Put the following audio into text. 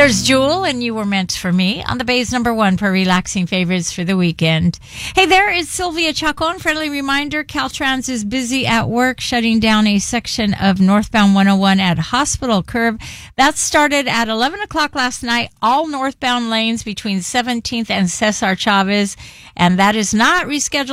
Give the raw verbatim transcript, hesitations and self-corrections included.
There's Jewel, and You Were Meant for Me on the Bay's number one for relaxing favorites for the weekend. Hey, there is Sylvia Chacon. Friendly reminder, Caltrans is busy at work shutting down a section of northbound one oh one at Hospital Curve. That started at eleven o'clock last night, all northbound lanes between seventeenth and Cesar Chavez, and that is not rescheduled